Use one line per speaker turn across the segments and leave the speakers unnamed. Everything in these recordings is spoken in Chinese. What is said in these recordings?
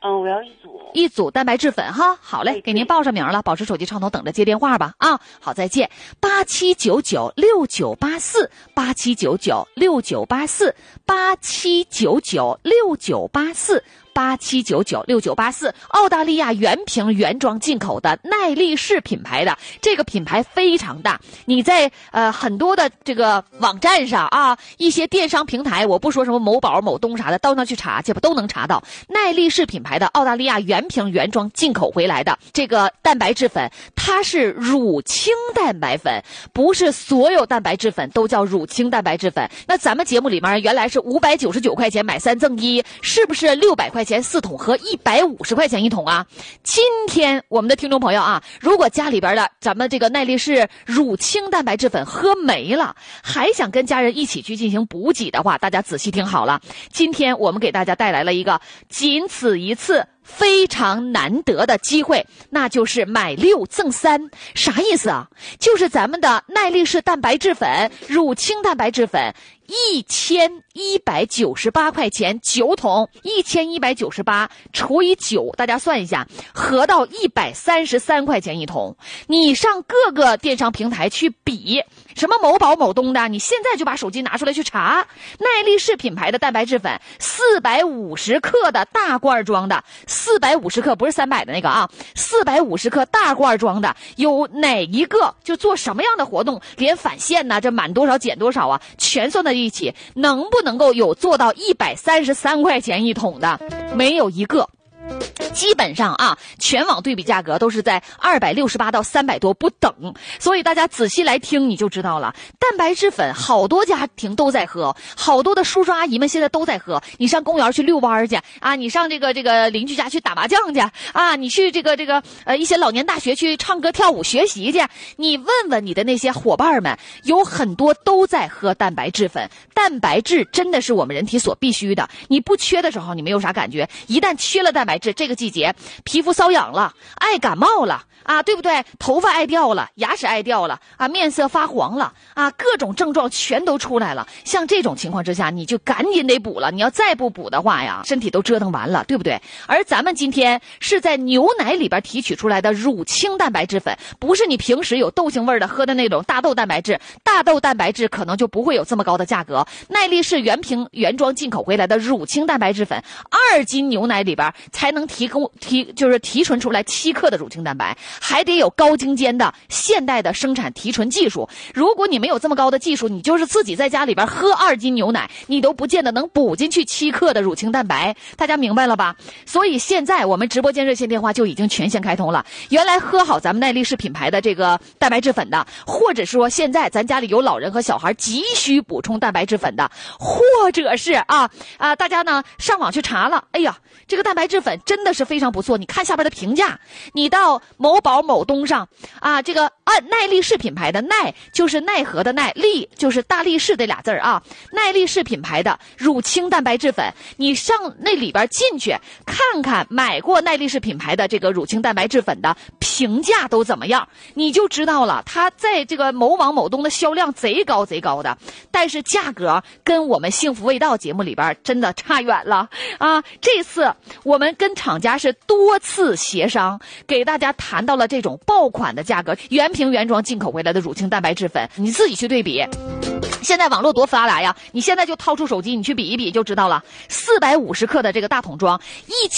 我要
一组蛋白质粉哈。好嘞，给您报上名了，保持手机畅通，等着接电话吧啊。好，再见。87996984，87996984，87996984，澳大利亚原瓶原装进口的耐力士品牌的，这个品牌非常大，你在很多的这个网站上啊，一些电商平台，我不说什么某宝某东啥的，到那去查去吧，都能查到耐力士品牌的澳大利亚原瓶原装进口回来的这个蛋白质粉，它是乳清蛋白粉，不是所有蛋白质粉都叫乳清蛋白质粉。那咱们节目里面原来是599块钱买3赠1，是不是600块钱4桶和150块钱1桶啊？今天我们的听众朋友啊，如果家里边的咱们这个耐力士乳清蛋白质粉喝没了，还想跟家人一起去进行补给的话，大家仔细听好了，今天我们给大家带来了一个仅此一次非常难得的机会，那就是买6赠3。啥意思啊？就是咱们的耐力士蛋白质粉、乳清蛋白质粉1198块钱9桶，1198除以9，大家算一下，合到133块钱1桶。你上各个电商平台去比，什么某宝某东的，你现在就把手机拿出来去查，耐力士品牌的蛋白质粉450克的大罐装的，450克不是300的那个啊，450克大罐装的，有哪一个就做什么样的活动，连返现呢，这满多少减多少啊，全算在一起，能不能够有做到133块钱1桶的？没有一个。基本上啊，全网对比价格都是在268到300多不等，所以大家仔细来听你就知道了。蛋白质粉好多家庭都在喝，好多的叔叔阿姨们现在都在喝。你上公园去遛弯去啊，你上这个邻居家去打麻将去啊，你去一些老年大学去唱歌跳舞学习去，你问问你的那些伙伴们，有很多都在喝蛋白质粉。蛋白质真的是我们人体所必须的，你不缺的时候你没有啥感觉，一旦缺了蛋白质，这个季节皮肤瘙痒了，爱感冒了啊，对不对？头发爱掉了，牙齿爱掉了啊，面色发黄了啊，各种症状全都出来了。像这种情况之下，你就赶紧得补了，你要再不补的话呀，身体都折腾完了，对不对？而咱们今天是在牛奶里边提取出来的乳清蛋白质粉，不是你平时有豆腥味的喝的那种大豆蛋白质，大豆蛋白质可能就不会有这么高的价格。耐力士原瓶原装进口回来的乳清蛋白质粉，2斤牛奶里边才能提纯出来7克的乳清蛋白，还得有高精尖的现代的生产提纯技术。如果你没有这么高的技术，你就是自己在家里边喝2斤牛奶，你都不见得能补进去7克的乳清蛋白。大家明白了吧？所以现在我们直播间热线电话就已经全线开通了。原来喝好咱们耐力士品牌的这个蛋白质粉的，或者说现在咱家里有老人和小孩急需补充蛋白质粉的，或者是大家呢上网去查了，哎呀，这个蛋白质粉真的是非常不错。你看下边的评价，你到某宝某东上啊，这个耐力士品牌的耐就是奈何的耐，力就是大力士这俩字啊，耐力士品牌的乳清蛋白质粉，你上那里边进去看看买过耐力士品牌的这个乳清蛋白质粉的评价都怎么样，你就知道了，它在这个某网某东的销量贼高贼高的，但是价格跟我们幸福味道节目里边真的差远了啊！这次我们跟厂家是多次协商，给大家谈到了这种爆款的价格，原瓶原装进口回来的乳清蛋白质粉，你自己去对比。现在网络多发达呀，你现在就掏出手机你去比一比就知道了。450克的这个大桶装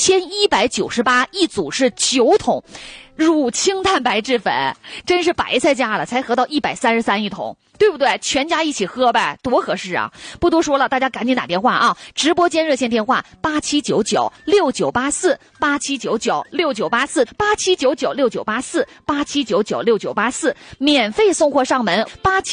1198一组是9桶乳清蛋白质粉，真是白菜价了，才合到133一桶，对不对？全家一起喝呗，多合适啊！不多说了，大家赶紧打电话啊！直播间热线电话87996984，87996984，87996984，87996984，免费送货上门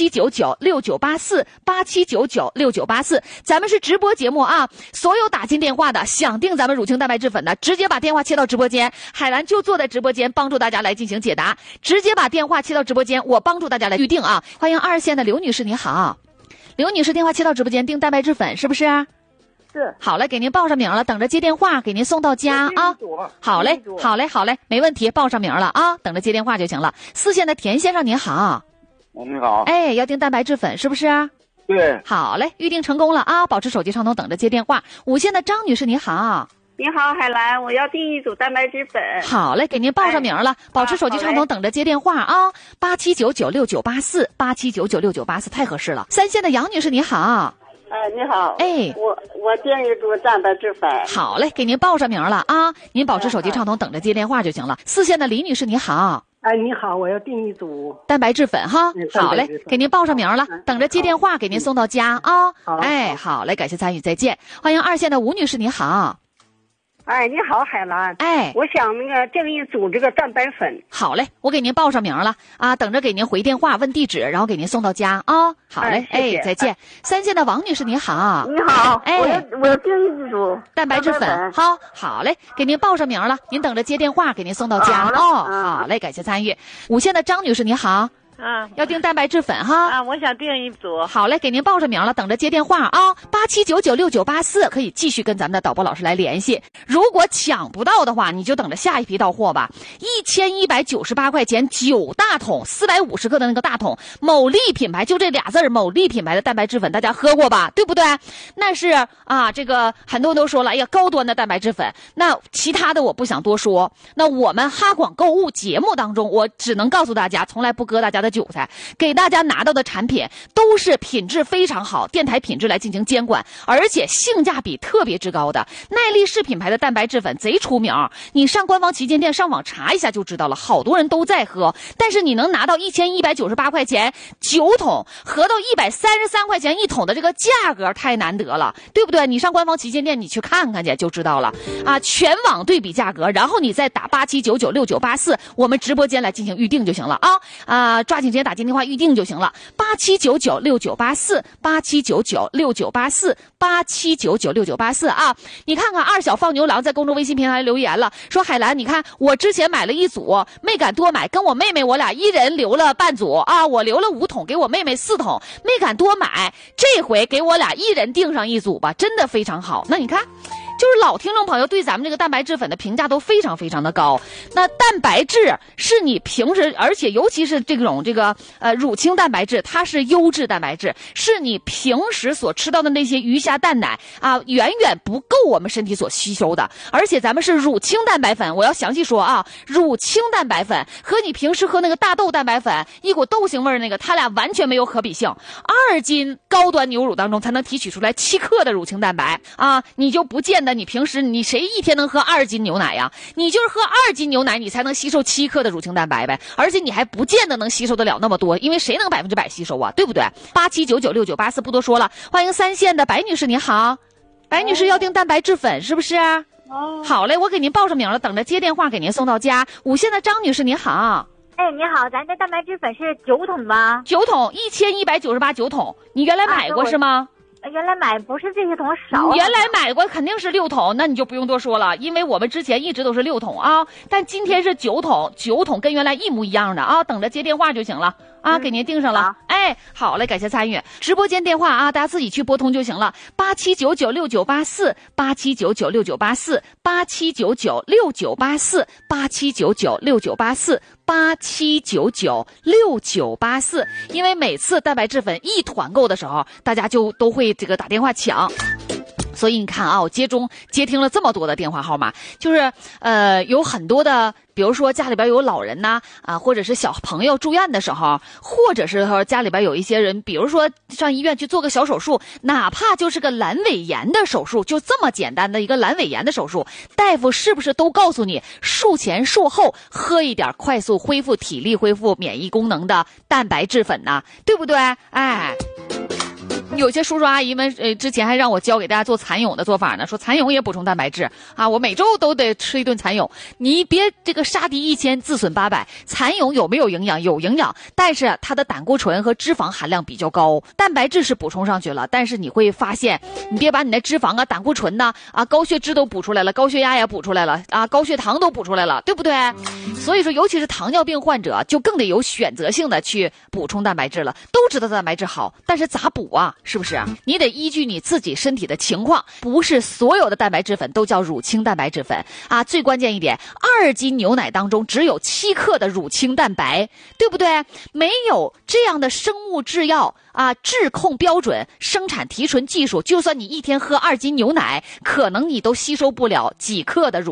，87996984，87996984。咱们是直播节目啊，所有打进电话的想订咱们乳清蛋白质粉的，直接把电话切到直播间，海兰就坐在直播间帮助大家来进行解答，直接把电话切到直播间，我帮助大家来预定啊！欢迎2线的刘女士，你好，刘女士电话切到直播间订蛋白质粉是不是？
是。
好嘞，给您报上名了，等着接电话，给您送到家啊。好嘞，好嘞，好嘞，没问题，报上名了啊，等着接电话就行了。4线的田先生您好。
你好。
哎，要订蛋白质粉是不是？
对。
好嘞，预定成功了啊，保持手机畅通，等着接电话。5线的张女士你好。
你好，海兰，我要订一组蛋白质粉。
好嘞，给您报上名了，保持手机畅通，等着接电话啊！87996984，87996984，太合适了。3线的杨女士你好。
你好，我订一组蛋白质粉。
好嘞，给您报上名了啊！您保持手机畅通，等着接电话就行了。4线的李女士你好。
你好，我要订一组
蛋白质粉哈。好嘞，给您报上名了，等着接电话，给您送到家啊。好嘞，感谢参与，再见。欢迎2线的吴女士你好。
你好，海兰。我想订一组这个蛋白粉。
好嘞，我给您报上名了啊，等着给您回电话问地址，然后给您送到家啊。好嘞，
谢谢
再见。3线的王女士你好。
你好，我要订一组
蛋白质粉。好嘞，给您报上名了，您等着接电话，给您送到家好嘞，感谢参与。5线的张女士你好。要订蛋白质粉哈。
我想订一组。
好嘞，给您报上名了，等着接电话啊。87996984，可以继续跟咱们的导播老师来联系。如果抢不到的话，你就等着下一批到货吧。1198块钱9大桶，450克的那个大桶，某利品牌，就这俩字儿，某利品牌的蛋白质粉，大家喝过吧？对不对？那是这个很多人都说了，哎呀，高端的蛋白质粉。那其他的我不想多说。那我们哈广购物节目当中，我只能告诉大家，从来不割大家的韭菜，给大家拿到的产品都是品质非常好，电台品质来进行监管，而且性价比特别之高的。耐力士品牌的蛋白质粉贼出名，你上官方旗舰店上网查一下就知道了，好多人都在喝。但是你能拿到1198块钱9桶，合到133块钱1桶的这个价格太难得了，对不对？你上官方旗舰店你去看看去就知道了全网对比价格，然后你再打87996984，我们直播间来进行预定就行了抓紧时间打进电话预定就行了，87996984，87996984，87996984你看看二小放牛郎在公众微信平台留言了，说海兰，你看我之前买了一组，没敢多买，跟我妹妹我俩一人留了半组我留了5桶，给我妹妹4桶，没敢多买，这回给我俩一人订上一组吧，真的非常好。那你看，就是老听众朋友对咱们这个蛋白质粉的评价都非常非常的高。那蛋白质是你平时，而且尤其是这个乳清蛋白质，它是优质蛋白质，是你平时所吃到的那些鱼虾蛋奶远远不够我们身体所吸收的。而且咱们是乳清蛋白粉，我要详细说乳清蛋白粉和你平时喝那个大豆蛋白粉一股豆腥味那个，它俩完全没有可比性。2斤高端牛乳当中才能提取出来7克的乳清蛋白你就不见得你平时你谁一天能喝2斤牛奶呀？你就是喝2斤牛奶，你才能吸收7克的乳清蛋白呗。而且你还不见得能吸收得了那么多，因为谁能100%吸收对不对？87996984不多说了。欢迎3线的白女士，你好，白女士要订蛋白质粉是不是？好嘞，我给您报上名了，等着接电话给您送到家。5线的张女士，你好。
你好，咱这蛋白质粉是9桶吗
？9桶，1198 9桶，你原来买过是吗？
原来买不是这些桶少，
原来买过肯定是6桶，那你就不用多说了，因为我们之前一直都是6桶但今天是9桶，9桶跟原来一模一样的等着接电话就行了给您订上了。好嘞，感谢参与。直播间电话大家自己去拨通就行了，87996984，87996984，87996984，87996984，因为每次蛋白质粉一团购的时候，大家就都会这个打电话抢。所以你看我接听了这么多的电话号码，就是有很多的，比如说家里边有老人呐或者是小朋友住院的时候，或者是说家里边有一些人，比如说上医院去做个小手术，哪怕就是个阑尾炎的手术，就这么简单的一个阑尾炎的手术，大夫是不是都告诉你术前术后喝一点快速恢复体力、恢复免疫功能的蛋白质粉呢？对不对？有些叔叔阿姨们之前还让我教给大家做蚕蛹的做法呢，说蚕蛹也补充蛋白质我每周都得吃一顿蚕蛹。你别这个杀敌1000自损800，蚕蛹有没有营养？有营养，但是它的胆固醇和脂肪含量比较高，蛋白质是补充上去了，但是你会发现，你别把你的脂肪胆固醇高血脂都补出来了，高血压也补出来了高血糖都补出来了，对不对？所以说尤其是糖尿病患者就更得有选择性的去补充蛋白质了。都知道蛋白质好，但是咋补是不是？你得依据你自己身体的情况，不是所有的蛋白质粉都叫乳清蛋白质粉啊。最关键一点，2斤牛奶当中只有7克的乳清蛋白，对不对？没有这样的生物制药啊，质控标准、生产提纯技术，就算你一天喝2斤牛奶，可能你都吸收不了几克的乳